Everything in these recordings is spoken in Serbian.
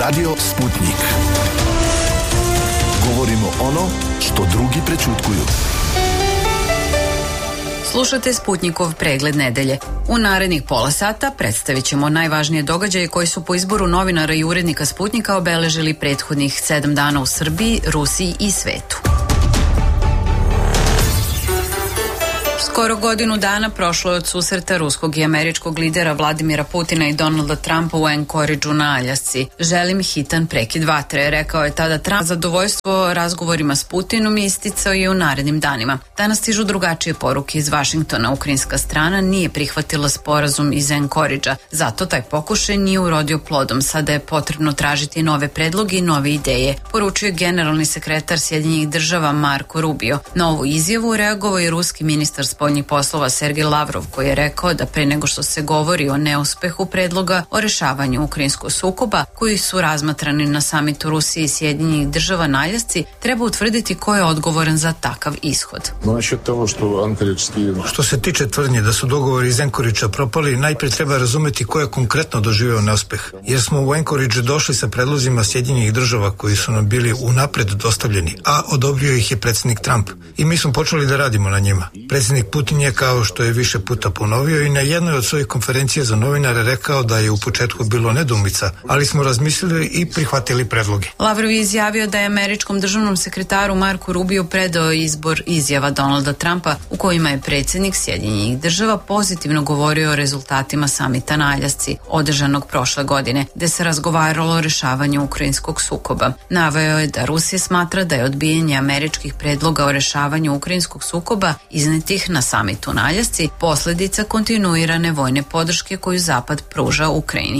Radio Sputnik. Govorimo ono što drugi prećutkuju. Slušate Sputnikov pregled nedelje. U narednih pola sata predstavit ćemo najvažnije događaje koji su po izboru novinara i urednika Sputnika obeležili prethodnih 7 dana u Srbiji, Rusiji i svetu. Skoro godinu dana prošlo je od susreta ruskog i američkog lidera Vladimira Putina i Donalda Trumpa u Anchorageu na Aljasci. Želim hitan prekid vatre, rekao je tada Trump. Zadovoljstvo razgovorima s Putinom isticao je u narednim danima. Danas stižu drugačije poruke iz Vašingtona. Ukrajinska strana nije prihvatila sporazum iz Anchoragea, zato taj pokušaj nije urodio plodom. Sada je potrebno tražiti nove predloge i nove ideje, poručio generalni sekretar Sjedinjenih država Marko Rubio. Na ovu izjavu reagovao i ruski ministar spoljnih poslova Sergej Lavrov, koji je rekao da pre nego što se govori o neuspehu predloga o rešavanju ukrajinskog sukoba, koji su razmatrani na samitu Rusije i Sjedinjenih država na Aljasci, treba utvrditi ko je odgovoran za takav ishod. Što se tiče tvrdnje da su dogovori iz Anchoragea propali, najprije treba razumeti ko je konkretno doživeo neuspeh, jer smo u Anchorageu došli sa predlozima Sjedinjenih država koji su nam bili unapred dostavljeni, a odobrio ih je predsjednik Trump i mi smo počeli da radimo na njima. Predsjednik Putin je, kao što je više puta ponovio, i na jednoj od svojih konferencija za novinare rekao da je u početku bilo nedoumica, ali smo razmislili i prihvatili predloge. Lavrov je izjavio da je američkom državnom sekretaru Marku Rubiju predao izbor izjava Donalda Trumpa u kojima je predsjednik Sjedinjenih država pozitivno govorio o rezultatima samita na Aljasci, održanog prošle godine, gde se razgovaralo o rešavanju ukrajinskog sukoba. Naveo je da Rusija smatra da je odbijanje američkih predloga o rešavanju ukrajinskog sukoba iznetih na samitu na Aljasci posljedica kontinuirane vojne podrške koju Zapad pruža Ukrajini.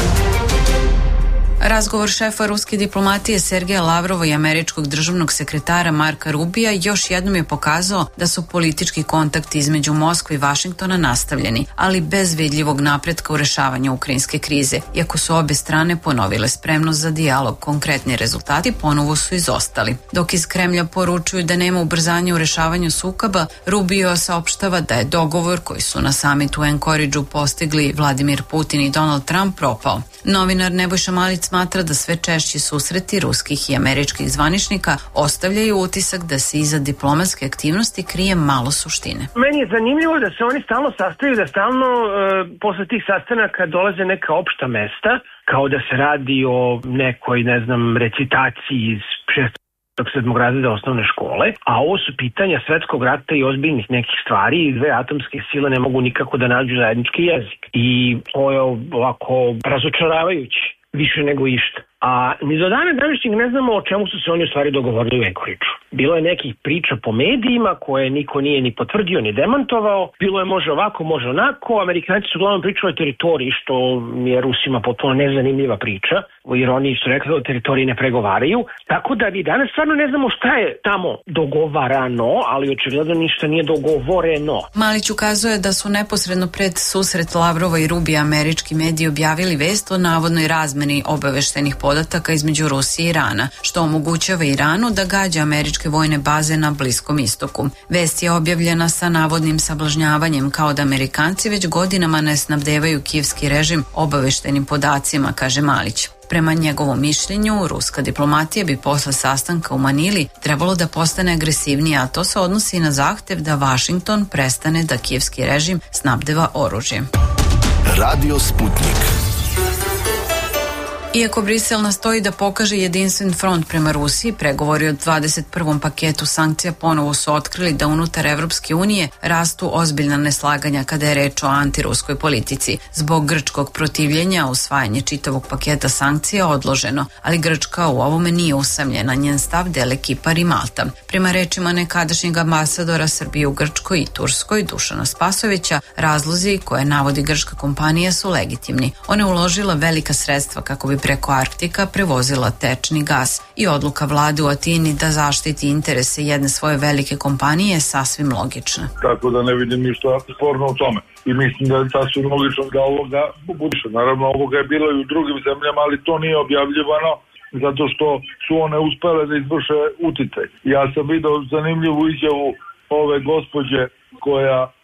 Razgovor šefa ruske diplomatije Sergeja Lavrova i američkog državnog sekretara Marka Rubija još jednom je pokazao da su politički kontakti između Moskve i Vašingtona nastavljeni, ali bez vidljivog napretka u rešavanju ukrajinske krize. Iako su obe strane ponovile spremnost za dijalog, konkretni rezultati ponovo su izostali. Dok iz Kremlja poručuju da nema ubrzanja u rešavanju sukoba, Rubio saopštava da je dogovor koji su na samitu u Anchorageu postigli Vladimir Putin i Donald Trump propao. Novinar Nebojša Malić smatra da sve češći susreti ruskih i američkih zvaničnika ostavljaju utisak da se iza diplomatske aktivnosti krije malo suštine. Meni je zanimljivo da se oni stalno sastaju, da stalno posle tih sastanaka dolaze neka opšta mesta, kao da se radi o nekoj, recitaciji iz 7. razreda osnovne škole, a ovo su pitanja svetskog rata i ozbiljnih nekih stvari i dve atomske sile ne mogu nikako da nađu zajednički jezik. I ovo je ovako razočaravajući, više nego išta. A ni do dana današnjeg ne znamo o čemu su se oni u stvari dogovorili u Anchorageu. Bilo je nekih priča po medijima koje niko nije ni potvrdio ni demantovao. Bilo je može ovako, može onako. Amerikanci su uglavnom pričali o teritoriji, što je Rusima potpuno nezanimljiva priča, jer oni su rekli da o teritoriji ne pregovaraju. Tako da mi danas stvarno ne znamo šta je tamo dogovarano, ali očigledno ništa nije dogovoreno. Malić ukazuje da su neposredno pred susret Lavrova i Rubija američki mediji objavili vest o navodnoj razmeni obaveštenih podataka između Rusije i Irana, što omogućava Iranu da gađa američke vojne baze na Bliskom istoku. Vest je objavljena sa navodnim sablažnjavanjem, kao da Amerikanci već godinama ne snabdevaju kijevski režim obaveštenim podacima, kaže Malić. Prema njegovom mišljenju, ruska diplomatija bi posle sastanka u Manili trebalo da postane agresivnija, a to se odnosi i na zahtev da Vašington prestane da kijevski režim snabdeva oružjem. Radio Sputnik. Iako Brisel nastoji da pokaže jedinstven front prema Rusiji, pregovori o 21. paketu sankcija ponovo su otkrili da unutar Evropske unije rastu ozbiljna neslaganja kada je reč o antiruskoj politici. Zbog grčkog protivljenja usvajanje čitavog paketa sankcija odloženo, ali Grčka u ovome nije usamljena, njen stav dele Kipar i Malta. Prema rečima nekadašnjeg ambasadora Srbije u Grčkoj i Turskoj, Dušana Spasovića, razlozi koje navodi grčka kompanija su legitimni. Ona je uložila velika sredstva kako bi preko Arktika prevozila tečni gas i odluka vlade u Atini da zaštiti interese jedne svoje velike kompanije je sasvim logična. Tako da ne vidim ništa sporno u tome. I mislim da je sasvim logično da ovoga budiše. Naravno, ovoga je bilo i u drugim zemljama, ali to nije objavljivano zato što su one uspele da izvrše uticaj. Ja sam vidio zanimljivu izjavu ove gospođe koja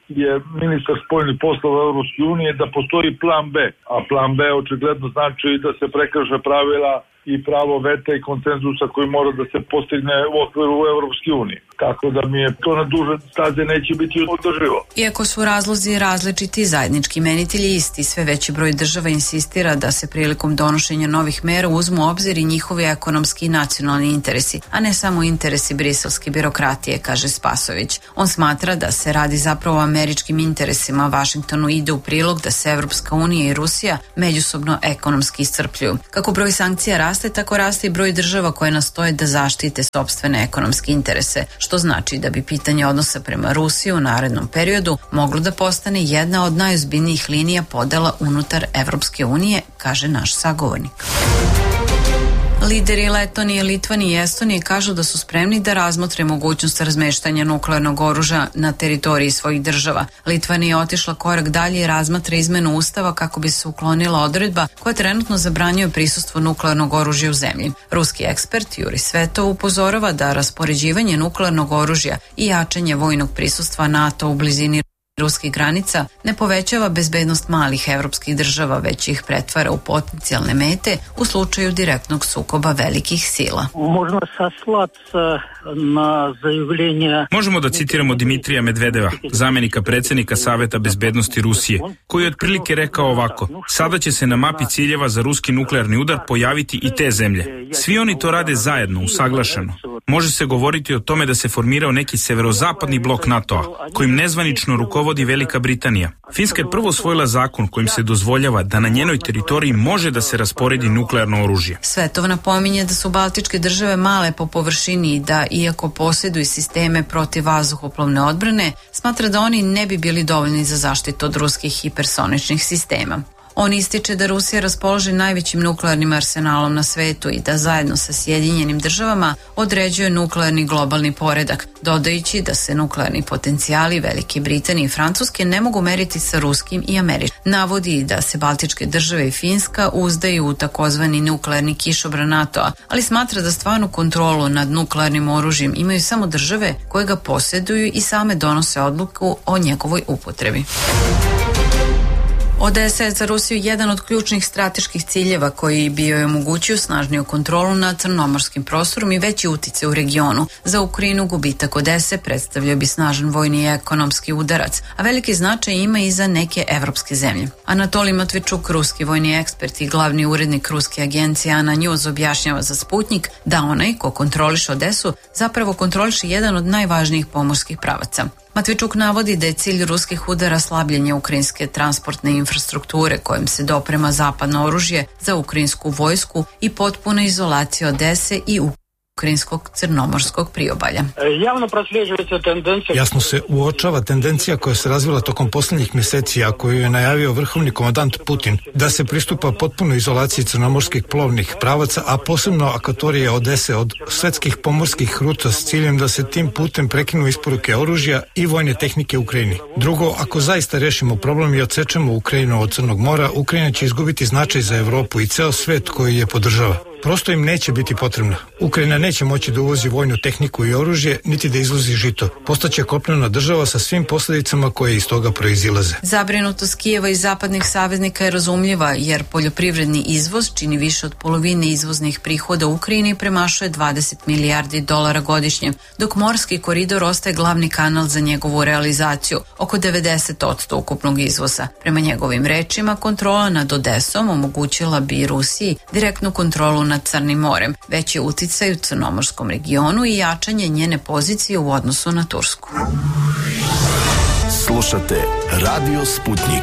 je ministar spoljnih poslova Evropske unije da postoji plan B, a plan B očigledno znači da se prekrše pravila i pravo veta i konsenzusa koji mora da se postigne u okviru Evropske unije. Tako da mi je to na duže staze neće biti održivo. Iako su razlozi različiti, zajednički imenitelj je isti. Sve veći broj država insistira da se prilikom donošenja novih mera uzmu u obzir i njihovi ekonomski i nacionalni interesi, a ne samo interesi briselske birokratije, kaže Spasović. On smatra da se radi zapravo o američkim interesima. Vašingtonu ide u prilog da se Evropska unija i Rusija međusobno ekonomski iscrpljuju. Kako broj sankcija raste, tako raste i broj država koje nastoje da zaštite sopstvene ekonomske interese, što znači da bi pitanje odnosa prema Rusiji u narednom periodu moglo da postane jedna od najozbiljnijih linija podela unutar Evropske unije, kaže naš sagovornik. Lideri Letonije, Litvanije i Estonije kažu da su spremni da razmotre mogućnost razmeštanja nuklearnog oružja na teritoriji svojih država. Litvanija je otišla korak dalje i razmatra izmenu ustava kako bi se uklonila odredba koja trenutno zabranjuje prisustvo nuklearnog oružja u zemlji. Ruski ekspert Juri Svetov upozorava da raspoređivanje nuklearnog oružja i jačanje vojnog prisustva NATO u blizini ruskih granica ne povećava bezbednost malih evropskih država, već ih pretvara u potencijalne mete u slučaju direktnog sukoba velikih sila. Možemo da citiramo Dimitrija Medvedeva, zamjenika predsjednika Saveta bezbednosti Rusije, koji je otprilike rekao ovako: sada će se na mapi ciljeva za ruski nuklearni udar pojaviti i te zemlje. Svi oni to rade zajedno, usaglašeno. Može se govoriti o tome da se formirao neki severozapadni blok NATO-a, kojim nezvanično rukovodi Velika Britanija. Finska je prvo usvojila zakon kojim se dozvoljava da na njenoj teritoriji može da se rasporedi nuklearno oružje. Svetov napominje da su baltičke države male po površini i da, iako posjeduju sisteme protiv vazduhoplovne odbrane, smatra da oni ne bi bili dovoljni za zaštitu od ruskih hipersoničnih sistema. On ističe da Rusija raspolaže najvećim nuklearnim arsenalom na svetu i da zajedno sa Sjedinjenim državama određuje nuklearni globalni poredak, dodajući da se nuklearni potencijali Velike Britanije i Francuske ne mogu meriti sa ruskim i američkim. Navodi da se baltičke države i Finska uzdaju u takozvani nuklearni kišobran NATO-a, ali smatra da stvarnu kontrolu nad nuklearnim oružjem imaju samo države koje ga posjeduju i same donose odluku o njegovoj upotrebi. Odesa je za Rusiju jedan od ključnih strateških ciljeva koji bi joj omogućio snažniju kontrolu nad crnomorskim prostorom i veći uticaj u regionu. Za Ukrajinu gubitak Odese predstavljao bi snažan vojni i ekonomski udarac, a veliki značaj ima i za neke evropske zemlje. Anatolij Matvičuk, ruski vojni ekspert i glavni urednik ruske agencije Ana News, objašnjava za Sputnik da onaj ko kontroliše Odesu zapravo kontroliše jedan od najvažnijih pomorskih pravaca. Matvičuk navodi da je cilj ruskih udara slabljenje ukrajinske transportne infrastrukture kojim se doprema zapadno oružje za ukrajinsku vojsku i potpuna izolacija Odese i ukrajinskog crnomorskog priobalja. Jasno se uočava tendencija koja se razvila tokom posljednjih mjeseci, a koju je najavio vrhovni komandant Putin, da se pristupa potpunoj izolaciji crnomorskih plovnih pravaca, a posebno akvatorije Odese od svetskih pomorskih ruta s ciljem da se tim putem prekinu isporuke oružja i vojne tehnike Ukrajini. Drugo, ako zaista rešimo problem i odsečemo Ukrajinu od Crnog mora, Ukrajina će izgubiti značaj za Evropu i ceo svet koji je podržava. Prosto im neće biti potrebna. Ukrajina neće moći da uvozi vojnu tehniku i oružje, niti da izvozi žito. Postaće kopnena država sa svim posljedicama koje iz toga proizilaze. Zabrinutost Kijeva i zapadnih saveznika je razumljiva, jer poljoprivredni izvoz čini više od polovine izvoznih prihoda u Ukrajini i premašuje $20 milijardi godišnje, dok morski koridor ostaje glavni kanal za njegovu realizaciju, oko 90% ukupnog izvoza. Prema njegovim rečima, kontrola nad Odesom omogućila bi Rusiji direktnu kontrolu nad Crnim morem, veći uticaj u crnomorskom regionu i jačanje njene pozicije u odnosu na Tursku. Slušate Radio Sputnik.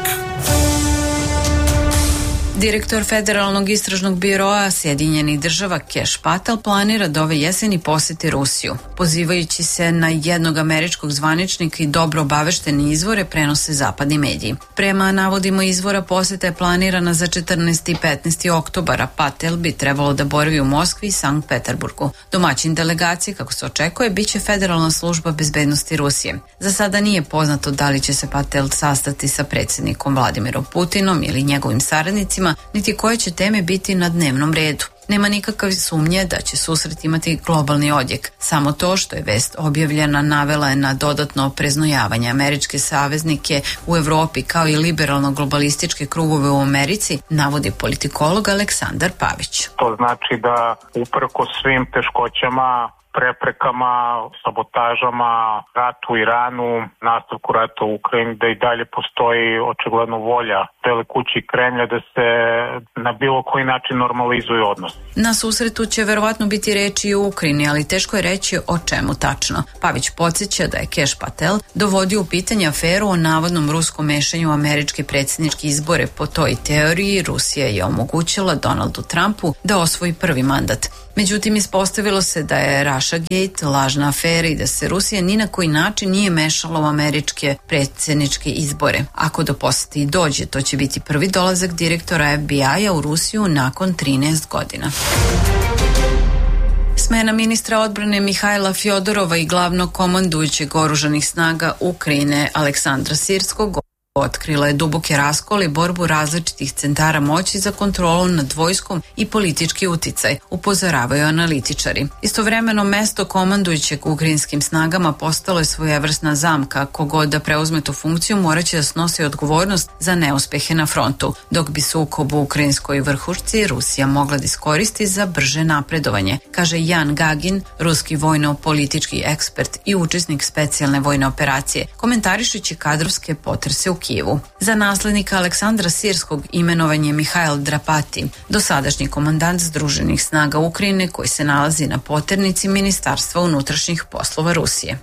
Direktor Federalnog istražnog biroa Sjedinjenih država Cash Patel planira da ove jeseni poseti Rusiju. Pozivajući se na jednog američkog zvaničnika i dobro obaveštene izvore, prenose zapadni mediji. Prema navodima izvora, poseta je planirana za 14. i 15. oktobara. Patel bi trebalo da boravi u Moskvi i Sankt Peterburgu. Domaćin delegacije, kako se očekuje, biće Federalna služba bezbednosti Rusije. Za sada nije poznato da li će se Patel sastati sa predsjednikom Vladimirom Putinom ili njegovim saradnicima, niti koje će teme biti na dnevnom redu. Nema nikakve sumnje da će susret imati globalni odjek. Samo to što je vest objavljena navela je na dodatno preznojavanje američke saveznike u Evropi kao i liberalno-globalističke krugove u Americi, navodi politikolog Aleksandar Pavić. To znači da uprkos svim teškoćama, preprekama, sabotažama, ratu u Iranu, nastavku rata u Ukrajini, da i dalje postoji očigledno volja Bele kuće i Kremlja da se na bilo koji način normalizuju odnos. Na susretu će verovatno biti reči i u Ukrajini, ali teško je reći o čemu tačno. Pavić podsjeća da je Kesh Patel dovodio u pitanje aferu o navodnom ruskom mešanju u američke predsjedničke izbore. Po toj teoriji Rusija je omogućila Donaldu Trumpu da osvoji prvi mandat. Međutim, ispostavilo se da je Russiagate lažna afera i da se Rusija ni na koji način nije mešala u američke predsjedničke izbore. Ako do posete i dođe, to će biti prvi dolazak direktora FBI-a u Rusiju nakon 13 godina. Smena ministra odbrane Mihajla Fjodorova i glavnog komandujućeg oružanih snaga Ukrajine Aleksandra Sirskog otkrila je duboke raskole i borbu različitih centara moći za kontrolu nad vojskom i politički uticaj, upozoravaju analitičari. Istovremeno mesto komandujućeg ukrajinskim snagama postalo je svojevrsna zamka. Kogod da preuzme tu funkciju moraće da snosi odgovornost za neuspehe na frontu, dok bi sukob u ukrajinskoj vrhušci Rusija mogla da iskoristi za brže napredovanje, kaže Jan Gagin, ruski vojno-politički ekspert i učesnik specijalne vojne operacije, komentarišući kadrovske potrese u Kijevu. Za naslednika Aleksandra Sirskog imenovan je Mihajl Drapati, dosadašnji komandant Združenih snaga Ukrajine koji se nalazi na poternici Ministarstva unutrašnjih poslova Rusije.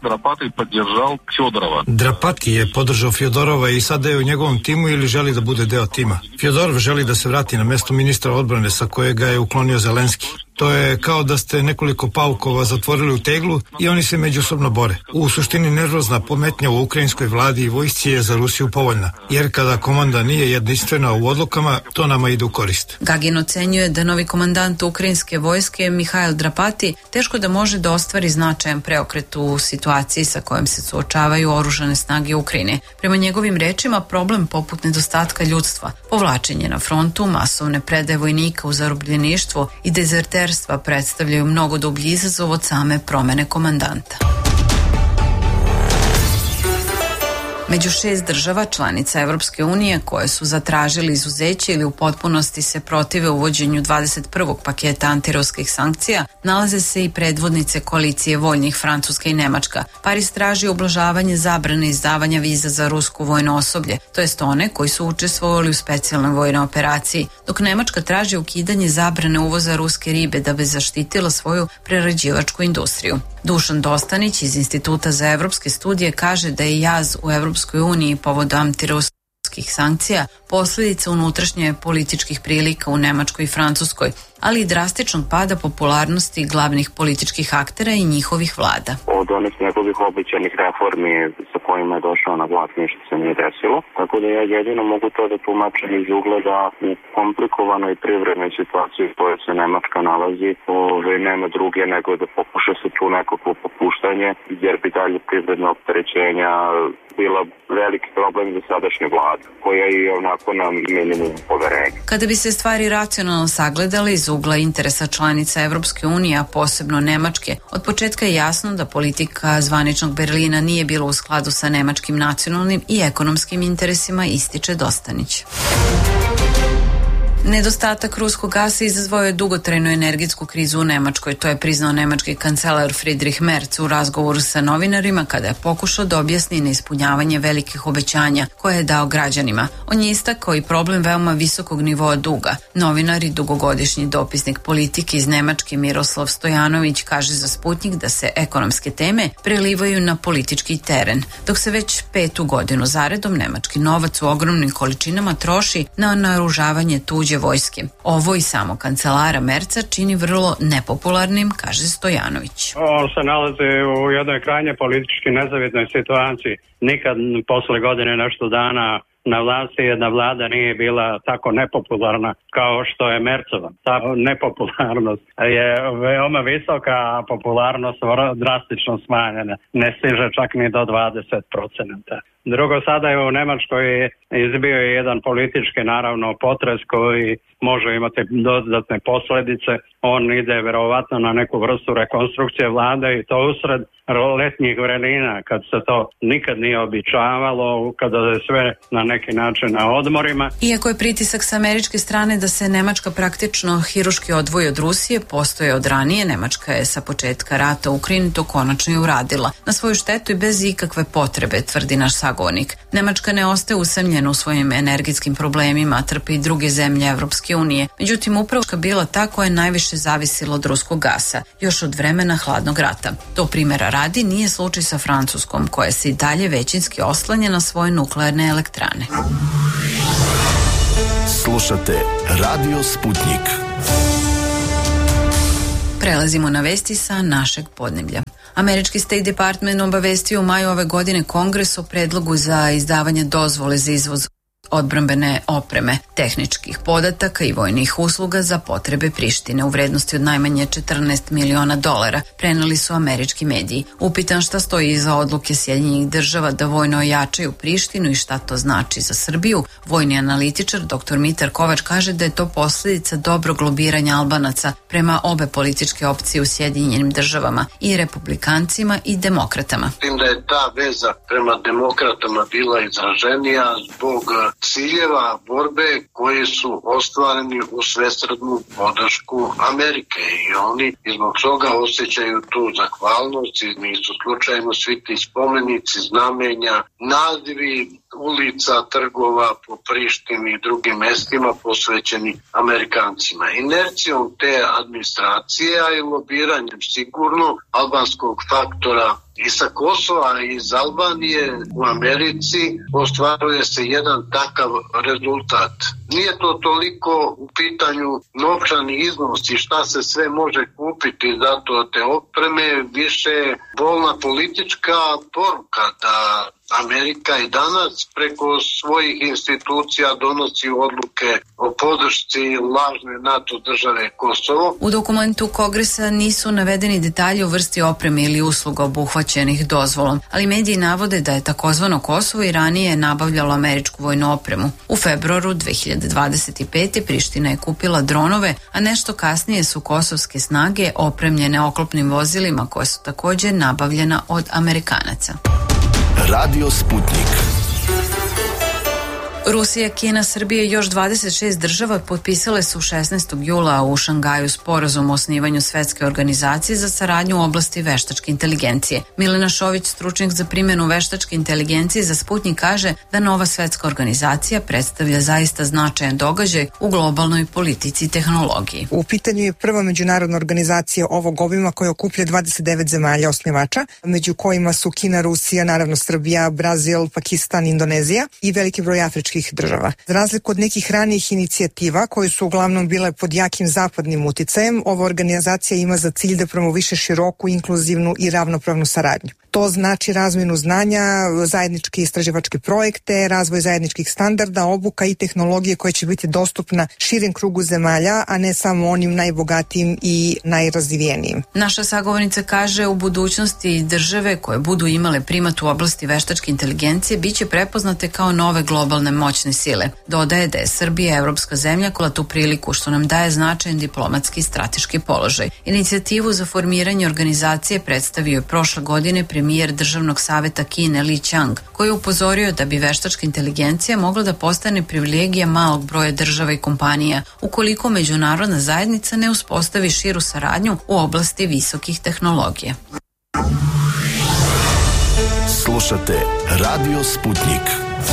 Drapati je podržao Fjodorova i sada je u njegovom timu ili želi da bude deo tima. Fjodorov želi da se vrati na mesto ministra odbrane sa kojega je uklonio Zelenski. To je kao da ste nekoliko paukova zatvorili u teglu i oni se međusobno bore. U suštini nervozna pometnja u ukrajinskoj vladi i vojsci je za Rusiju povoljna, jer kada komanda nije jedinstvena u odlukama, to nama ide u korist. Gagin ocenjuje da novi komandant ukrajinske vojske Mihajl Drapati teško da može da ostvari značajan preokret u situaciji sa kojom se suočavaju oružane snage Ukrajine. Prema njegovim rečima, problem poput nedostatka ljudstva, povlačenje na frontu, masovne predaje vojnika u zarobljeništvo i dezerterstvo predstavljaju mnogo dublji izazov od same promene komandanta. Među 6 država članica Evropske unije koje su zatražili izuzeće ili u potpunosti se protive uvođenju 21. paketa antiruskih sankcija nalaze se i predvodnice koalicije voljnih Francuska i Nemačka. Pariz traži ublažavanje zabrane izdavanja viza za rusko vojno osoblje, to jest one koji su učestvovali u specijalnoj vojnoj operaciji, dok Nemačka traži ukidanje zabrane uvoza ruske ribe da bi zaštitila svoju prerađivačku industriju. Dušan Dostanić iz Instituta za evropske studije kaže da je jaz u Evropskoj uniji povodom antiruskih sankcija posljedica unutrašnje političkih prilika u Nemačkoj i Francuskoj, ali i drastičnog pada popularnosti glavnih političkih aktera i njihovih vlada. Od onih njegovih obećanih reformi sa kojima je došao na vlast ništa se nije desilo, tako da ja jedino mogu to da tumačim iz ugla da u komplikovanoj privrednoj situaciji u kojoj se Nemačka nalazi nema druge nego da pokuša se tu nekako popuštanje, jer bi dalje privredna opterećenja bila veliki problem za sadašnju vladu, koja je onako na minimum poverenja. Kada bi se stvari racionalno sagledali iz ugla interesa članica Evropske unije, a posebno Nemačke, od početka je jasno da politika zvaničnog Berlina nije bila u skladu sa nemačkim nacionalnim i ekonomskim interesima, ističe Dostanić. Nedostatak ruskog gasa izazvao je dugotrajnu energetsku krizu u Nemačkoj. To je priznao nemački kancelar Friedrich Merz u razgovoru sa novinarima kada je pokušao da objasni neispunjavanje velikih obećanja koje je dao građanima. On je istakao i problem veoma visokog nivoa duga. Novinar i dugogodišnji dopisnik politike iz Nemačke Miroslav Stojanović kaže za Sputnik da se ekonomske teme prelivaju na politički teren, dok se već 5. godinu zaredom nemački novac u ogromnim količinama troši na naoružavanje tuđe vojske. Ovo i samo kancelara Merca čini vrlo nepopularnim, kaže Stojanović. On se nalazi u jednoj krajnje politički nezavidnoj situaciji. Nikad posle godine nešto dana na vlasti jedna vlada nije bila tako nepopularna kao što je Mercova. Ta nepopularnost je veoma visoka, a popularnost drastično smanjena. Ne stiže čak ni do 20%. Drugo, sada je u Nemačkoj izbio jedan politički, naravno, potres koji može imati dodatne posljedice. On ide verovatno na neku vrstu rekonstrukcije vlade i to usred letnjih vremena, kad se to nikad nije običavalo, kada je sve na neki način na odmorima. Iako je pritisak sa američke strane da se Nemačka praktično hiruški odvoji od Rusije postoje od ranije, Nemačka je sa početka rata u Ukrajini to konačno i uradila. Na svoju štetu i bez ikakve potrebe, tvrdi naš sagovornik. Nemačka ne ostaje usamljena u svojim energetskim problemima, trpi i druge zemlje Evropske unije. Međutim, upravo bila ta koja je najviše zavisila od ruskog gasa, još od vremena hladnog rata. To primjera radi nije slučaj sa Francuskom, koja se i dalje većinski oslanja na svoje nuklearne elektrane. Slušate Radio Sputnik. Prelazimo na vesti sa našeg podneblja. Američki State Department obavestio u maju ove godine Kongres o predlogu za izdavanje dozvole za izvoz odbrambene opreme, tehničkih podataka i vojnih usluga za potrebe Prištine u vrednosti od najmanje $14 miliona, preneli su američki mediji. Upitan šta stoji iza odluke Sjedinjenih država da vojno ojačaju Prištinu i šta to znači za Srbiju, vojni analitičar dr. Mitar Kovač kaže da je to posljedica dobrog lobiranja Albanaca prema obe političke opcije u Sjedinjenim državama, i republikancima i demokratama. Tim da je ta veza prema demokratama bila izraženija zbog ciljeva borbe koji su ostvareni u svesrdnu podršku Amerike i oni zbog toga osjećaju tu zahvalnost i nisu slučajno svi ti spomenici, znamenja, nazivi ulica, trgova po Prištini i drugim mestima posvećeni Amerikancima. Inercijom te administracije, a i lobiranjem sigurno albanskog faktora i sa Kosova i iz Albanije u Americi ostvaruje se jedan takav rezultat. Nije to toliko u pitanju novčani iznos i šta se sve može kupiti zato te opreme, više bolna politička poruka da Amerika i danas preko svojih institucija donosi odluke o podršci lažne NATO države Kosovo. U dokumentu Kongresa nisu navedeni detalji o vrsti opreme ili usluga obuhvaćenih dozvolom, ali mediji navode da je takozvano Kosovo i ranije nabavljalo američku vojnu opremu. U februaru 2025. Priština je kupila dronove, a nešto kasnije su kosovske snage opremljene oklopnim vozilima koje su također nabavljena od Amerikanaca. Radio Sputnik. Rusija, Kina, Srbija i još 26 država potpisale su 16. jula u Šangaju sporazum o osnivanju Svetske organizacije za saradnju u oblasti veštačke inteligencije. Milena Šović, stručnjak za primjenu veštačke inteligencije za Sputnik, kaže da nova svetska organizacija predstavlja zaista značajan događaj u globalnoj politici i tehnologiji. U pitanju je prva međunarodna organizacija ovog obima koja okuplja 29 zemalja osnivača, među kojima su Kina, Rusija, naravno Srbija, Brazil, Pakistan, Indonezija i veliki broj afričkih država. Za razliku od nekih ranijih inicijativa koje su uglavnom bile pod jakim zapadnim uticajem, ova organizacija ima za cilj da promoviše široku, inkluzivnu i ravnopravnu saradnju. To znači razmjenu znanja, zajedničke istraživačke projekte, razvoj zajedničkih standarda, obuka i tehnologije koje će biti dostupna širem krugu zemalja, a ne samo onim najbogatijim i najrazvijenijim. Naša sagovornica kaže u budućnosti države koje budu imale primat u oblasti veštačke inteligencije biće prepoznate kao nove globalne moćne sile. Dodaje da je Srbija evropska zemlja koja tu priliku što nam daje značajan diplomatski i strateški položaj. Inicijativu za formiranje organizacije predstavio je prošle godine premijer Državnog saveta Kine Li Qiang, koji je upozorio da bi veštačka inteligencija mogla da postane privilegija malog broja država i kompanija ukoliko međunarodna zajednica ne uspostavi širu saradnju u oblasti visokih tehnologija. Slušate Radio Sputnik.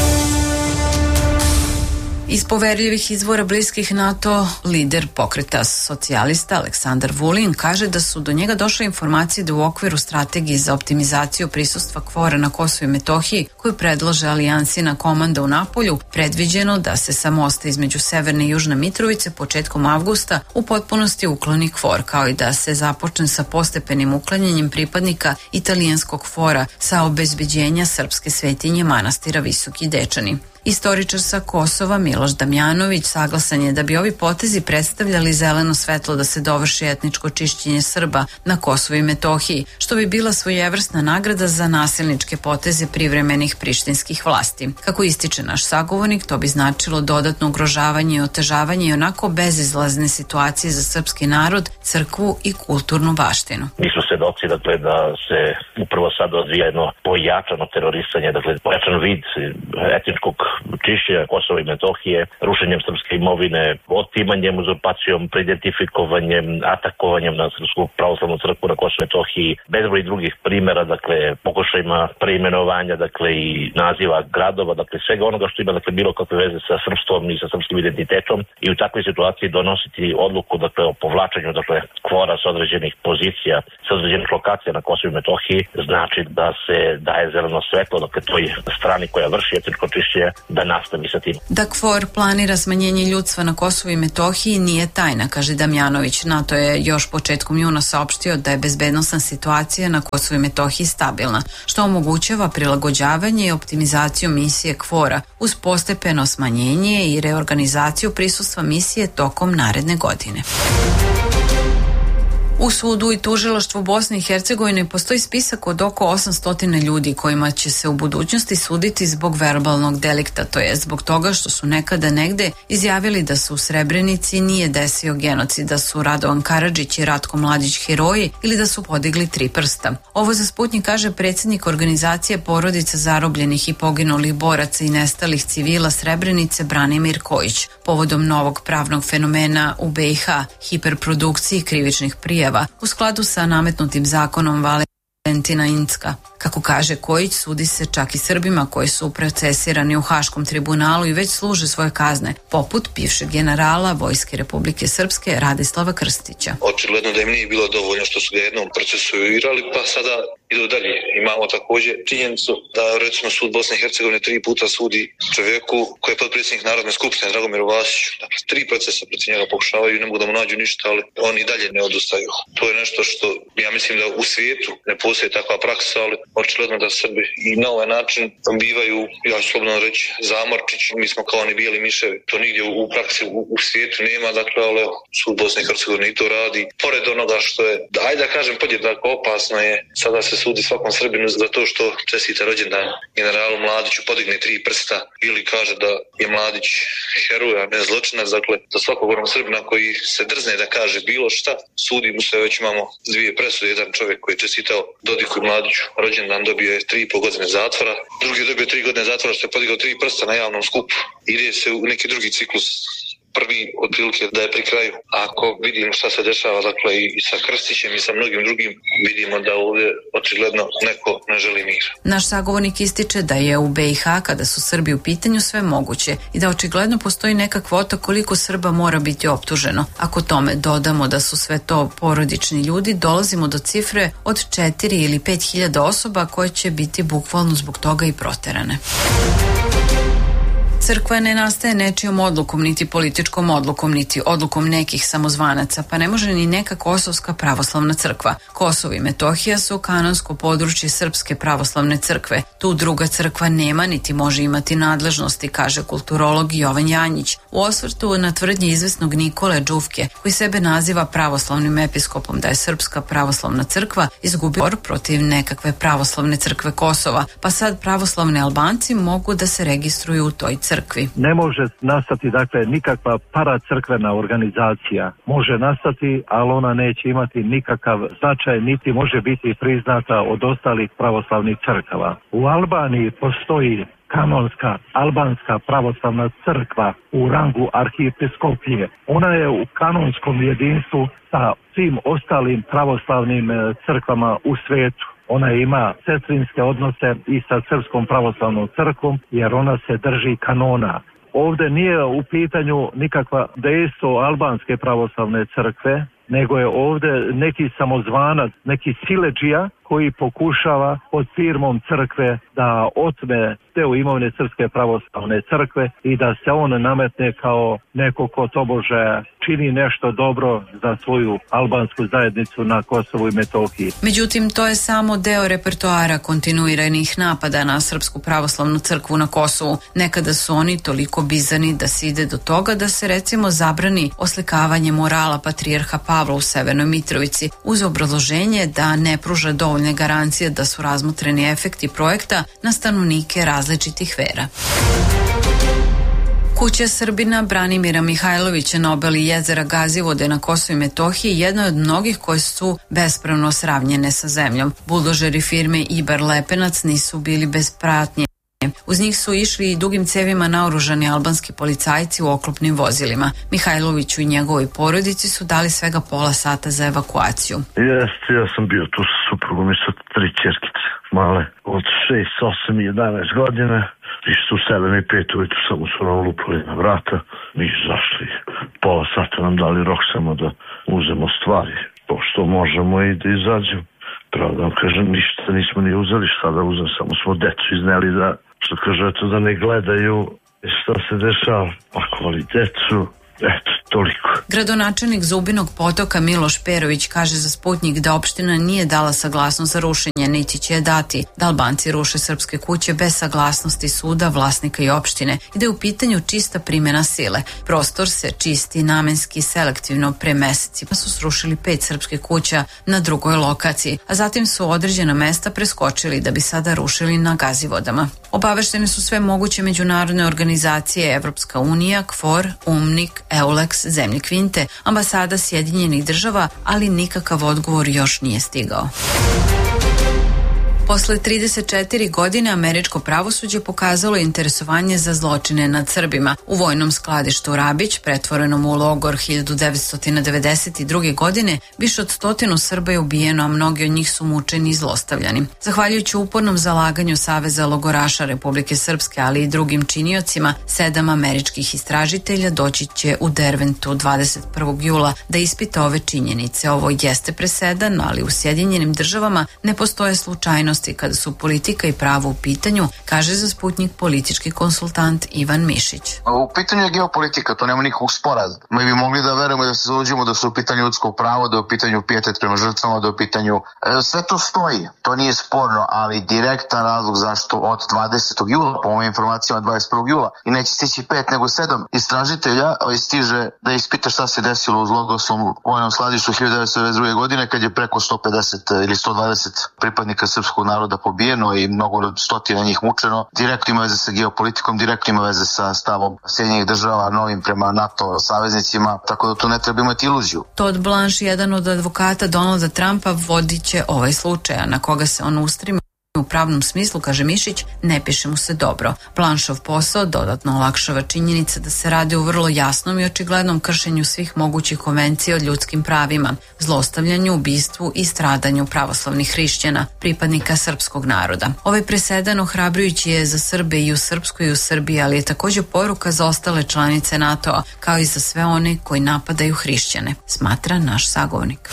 Iz poverljivih izvora bliskih NATO, lider pokreta socijalista Aleksandar Vulin kaže da su do njega došle informacije da u okviru strategije za optimizaciju prisustva KFOR-a na Kosovu i Metohiji, koju predlaže alijansina komanda u Napolju, predviđeno da se sa mosta između Severne i Južne Mitrovice početkom avgusta u potpunosti ukloni KFOR, kao i da se započne sa postepenim uklanjanjem pripadnika italijanskog KFOR-a sa obezbeđenja srpske svetinje manastira Visoki Dečani. Istoričar sa Kosova Miloš Damjanović saglasan je da bi ovi potezi predstavljali zeleno svetlo da se dovrši etničko čišćenje Srba na Kosovu i Metohiji, što bi bila svojevrsna nagrada za nasilničke poteze privremenih prištinskih vlasti. Kako ističe naš sagovornik, to bi značilo dodatno ugrožavanje i otežavanje i onako bezizlazne situacije za srpski narod, crkvu i kulturnu baštinu. Mi smo svedoci da se upravo sad odvija jedno pojačano terorisanje, pojačan vid etničkog čišćenja Kosova i Metohije, rušenjem srpske imovine, otimanjem, uzurpacijom, preidentifikovanjem, atakovanjem na Srpsku pravoslavnu crkvu na Kosovu i Metohiji, bezbroj drugih primjera, pokušajima preimenovanja, i naziva gradova, svega onoga što ima bilo kakve veze sa srpstvom i sa srpskim identitetom, i u takvoj situaciji donositi odluku o povlačenju kvora s određenih pozicija, s određenih lokacija na Kosovu i Metohiji, znači da se daje zeleno svetlo toj strani koja vrši etničko čišćenje da nastavi sa tim. Da KFOR planira smanjenje ljudstva na Kosovu i Metohiji nije tajna, kaže Damjanović. NATO je još početkom juna saopštio da je bezbednosna situacija na Kosovu i Metohiji stabilna, što omogućava prilagođavanje i optimizaciju misije KFOR-a uz postepeno smanjenje i reorganizaciju prisustva misije tokom naredne godine. U sudu i tužilaštvu Bosne i Hercegovine postoji spisak od oko 800 ljudi kojima će se u budućnosti suditi zbog verbalnog delikta, to je zbog toga što su nekada negde izjavili da se u Srebrenici nije desio genocid, da su Radovan Karadžić i Ratko Mladić heroji ili da su podigli 3 prsta. Ovo za Sputnjik kaže predsjednik organizacije porodica zarobljenih i poginulih boraca i nestalih civila Srebrenice Branimir Kojić, povodom novog pravnog fenomena u BiH, hiperprodukciji krivičnih prijava u skladu sa nametnutim zakonom Valentina Incka. Kako kaže Kojić, sudi se čak i Srbima koji su procesirani u Haškom tribunalu i već služe svoje kazne, poput bivšeg generala Vojske Republike Srpske Radislava Krstića. Očigledno da im nije bilo dovoljno što su ga jednom procesuirali, pa sada idu dalje. Imamo također činjenicu da recimo sud Bosne i Hercegovine 3 puta sudi čovjeku koji je potpredsjednik Narodne skupštine Dragomiru Vasiću. Dakle, 3 procesa protiv njega pokušavaju i ne mogu da mu nađu ništa, ali oni i dalje ne odustaju. To je nešto što ja mislim da u svijetu ne postoji takva praksa, ali očigledno da Srbi i na ovaj način bivaju, ja ću slobodno reći, zamorčić. Mi smo kao oni bijeli miševi. To nigdje u praksi u svijetu nema, dakle, ali sud Bosne i Hercegovine i to radi. Pored onoga što je, ajde da kažem, podjednako opasno je, sada se sudi svakom Srbinu za to što čestita rođendan generalu Mladiću, podigne 3 prsta ili kaže da je Mladić heroj, a ne zločinac. Dakle, za svakog onog Srbina koji se drzne da kaže bilo šta, sudi mu se, već imamo 2 presude. Jedan čovjek koji je čestitao Dodiku i Mladiću rođendan dobio je 3,5 godine zatvora, drugi je dobio 3 godine zatvora što je podigao 3 prsta na javnom skupu. Ide se u neki drugi ciklus. Prvi otprilike da je pri kraju. Ako vidimo šta se dešava, dakle, i sa Krstićem i sa mnogim drugim, vidimo da ovdje očigledno neko ne želi mir. Naš sagovornik ističe da je u BiH, kada su Srbi u pitanju, sve moguće i da očigledno postoji neka kvota koliko Srba mora biti optuženo. Ako tome dodamo da su sve to porodični ljudi, dolazimo do cifre od 4 ili 5.000 osoba koje će biti bukvalno zbog toga i proterane. Crkva ne nastaje nečijom odlukom, niti političkom odlukom, niti odlukom nekih samozvanaca, pa ne može ni neka Kosovska pravoslavna crkva. Kosovo i Metohija su kanonsko područje Srpske pravoslavne crkve. Tu druga crkva nema, niti može imati nadležnosti, kaže kulturolog Jovan Janjić. U osvrtu na tvrdnje izvesnog Nikole Đufke, koji sebe naziva pravoslavnim episkopom, da je Srpska pravoslavna crkva izgubila protiv nekakve pravoslavne crkve Kosova, pa sad pravoslavni Albanci mogu da se registruju u toj crkvi. Ne može nastati, dakle, nikakva paracrkvena organizacija. Može nastati, ali ona neće imati nikakav značaj, niti može biti priznata od ostalih pravoslavnih crkava. U Albaniji postoji kanonska albanska pravoslavna crkva u rangu arhiepiskopije. Ona je u kanonskom jedinstvu sa svim ostalim pravoslavnim crkvama u svijetu. Ona ima sestrinske odnose i sa Srpskom pravoslavnom crkvom, jer ona se drži kanona. Ovdje nije u pitanju nikakva dejstvo albanske pravoslavne crkve, nego je ovdje neki samozvanac, neki siledžija koji pokušava pod firmom crkve da otme deo imovine Srpske pravoslavne crkve i da se on nametne kao neko ko tobože čini nešto dobro za svoju albansku zajednicu na Kosovu i Metohiji. Međutim, to je samo deo repertoara kontinuiranih napada na Srpsku pravoslavnu crkvu na Kosovu. Nekada su oni toliko bizarni da se ide do toga da se recimo zabrani oslikavanje murala patrijarha Pavla u Severnoj Mitrovici uz obrazloženje da ne pruža dovoljne garancije da su razmotreni efekti projekta na stanovnike različitih vera. Kuća Srbina Branimira Mihajlovića na obali jezera Gazivode na Kosovu i Metohiji jedna je od mnogih koje su bespravno sravnjene sa zemljom. Buldožeri firme Ibar Lepenac nisu bili bez pratnje. Uz njih su išli i dugim cevima naoružani albanski policajci u oklopnim vozilima. Mihajloviću i njegovoj porodici su dali svega pola sata za evakuaciju. Jeste, ja sam bio tu sa suprugom i sa 3 ćerkice male od 6, 8 i 11 godina. Išto u 7 i 5 ujutru samo su nam lupali na vrata. Mi izašli. Pola sata nam dali rok samo da uzemo stvari. Pošto možemo i da izađemo. Pravo da vam kažem, ništa nismo ni uzeli, šta da uzem, samo smo decu izneli da, što kaže, eto, da ne gledaju šta se dešava. Pakovali decu, eto, toliko. Gradonačelnik Zubinog Potoka Miloš Perović kaže za Sputnik da opština nije dala saglasnost za rušenje, niti će je dati, da Albanci ruše srpske kuće bez saglasnosti suda, vlasnika i opštine i da je u pitanju čista primjena sile. Prostor se čisti namenski selektivno. Pre mesecima su srušili 5 srpskih kuća na drugoj lokaciji, a zatim su određena mesta preskočili da bi sada rušili na Gazivodama. Obaveštene su sve moguće međunarodne organizacije, Evropska unija, KFOR, UMNIK, EULEX, zemlje Kvinte, ambasada Sjedinjenih država, ali nikakav odgovor još nije stigao. Posle 34 godine američko pravosuđe pokazalo interesovanje za zločine nad Srbima. U vojnom skladištu Rabić, pretvorenom u logor 1992. godine, više od 100 Srba je ubijeno, a mnogi od njih su mučeni i zlostavljani. Zahvaljujući upornom zalaganju Saveza logoraša Republike Srpske, ali i drugim činiocima, 7 američkih istražitelja doći će u Derventu 21. jula da ispita ove činjenice. Ovo jeste presedan, ali u Sjedinjenim državama ne postoje slučajnosti kada su politika i pravo u pitanju, kaže za Sputnik politički konsultant Ivan Mišić. U pitanju je geopolitika, to nema nikakvog spora. Mi bi mogli da verujemo da se zaluđimo da su u pitanju ljudsko pravo, da je u pitanju pijetet prema žrtvama, da je u pitanju... Sve to stoji, to nije sporno, ali direktan razlog zašto od 20. jula, po ovim informacijama 21. jula, i neće stići 5 nego 7 istražitelja stiže da ispita šta se desilo u zloglasnom vojnom skladištu 1992. godine kad je preko 150 ili 120 pripadnika srpskog naroda pobijeno i mnogo stotina njih mučeno. Direktno ima veze sa geopolitikom, direktno ima veze sa stavom Sjedinjenih država novim prema NATO saveznicima, tako da tu ne treba imati iluziju. Todd Blanche, jedan od advokata Donalda Trumpa, vodit će ovaj slučaj, na koga se on ustrimi. U pravnom smislu, kaže Mišić, ne piše mu se dobro. Blanšov posao dodatno olakšava činjenica da se radi o vrlo jasnom i očiglednom kršenju svih mogućih konvencija o ljudskim pravima, zlostavljanju, ubistvu i stradanju pravoslavnih hrišćana, pripadnika srpskog naroda. Ovaj presedan ohrabrujući je za Srbe i u Srpskoj i u Srbiji, ali je također poruka za ostale članice NATO-a, kao i za sve one koji napadaju hrišćane, smatra naš sagovornik.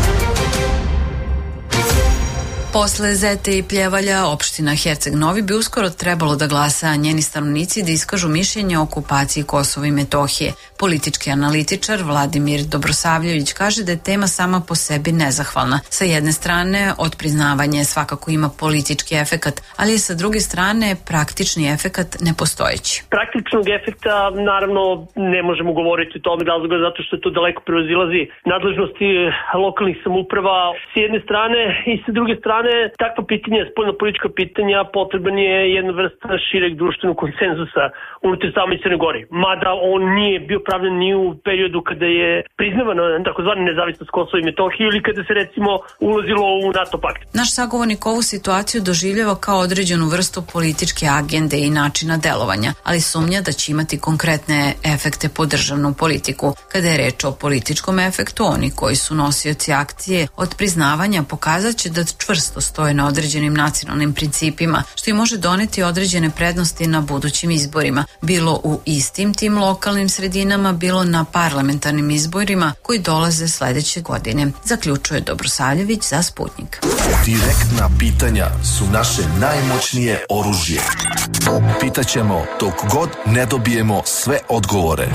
Posle Zete i Pljevalja, opština Herceg Novi bi uskoro trebalo da glasa, a njeni stanovnici da iskažu mišljenje o okupaciji Kosova i Metohije. Politički analitičar Vladimir Dobrosavljević kaže da je tema sama po sebi nezahvalna. Sa jedne strane, odpriznavanje svakako ima politički efekat, ali je sa druge strane praktični efekat nepostojeći. Praktičnog efekta naravno ne možemo govoriti o tome razloga zato što to daleko prevazilazi nadležnosti lokalnih samouprava s jedne strane i sa druge strane takva pitanja, spoljno politička pitanja, potreban je jedna vrsta šireg društvenog konsenzusa unutar same Crne Gore. Mada on nije bio pravljen ni u periodu kada je priznavana takozvana nezavisnost Kosova i Metohije ili kada se recimo ulazilo u NATO pakt. Naš sagovornik ovu situaciju doživljava kao određenu vrstu političke agende i načina delovanja, ali sumnja da će imati konkretne efekte po državnu politiku. Kada je reč o političkom efektu, oni koji su nosioci akcije od priznavanja pokazat će da čvrsto što stoje na određenim nacionalnim principima, što im može doneti određene prednosti na budućim izborima, bilo u istim tim lokalnim sredinama, bilo na parlamentarnim izborima koji dolaze sledeće godine, zaključuje Dobrosavljević za Sputnik. Direktna pitanja su naše najmoćnije oružje. Pitaćemo dok god ne dobijemo sve odgovore.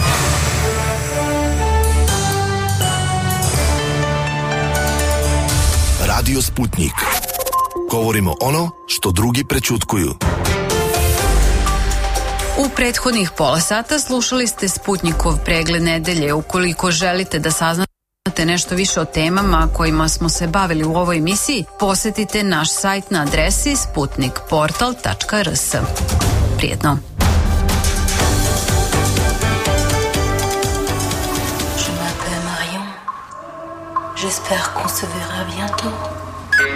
Radio Sputnik. Govorimo ono što drugi prećutkuju. U prethodnih pola sata slušali ste Sputnikov pregled nedelje. Ukoliko želite da saznate nešto više o temama kojima smo se bavili u ovoj emisiji, posetite naš sajt na adresi sputnikportal.rs. Prijetno. Je m'appelle Marion. J'espère qu'on se verra bientôt.